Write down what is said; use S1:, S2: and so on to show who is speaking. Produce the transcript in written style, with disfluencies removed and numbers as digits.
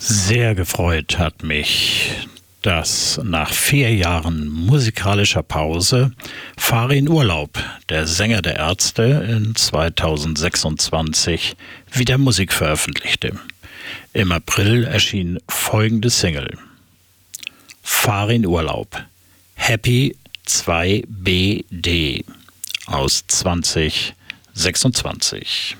S1: Sehr gefreut hat mich, dass nach 4 Jahren musikalischer Pause Farin Urlaub, der Sänger der Ärzte, in 2026 wieder Musik veröffentlichte. Im April erschien folgende Single: Farin Urlaub, Happy 2BD aus 2026.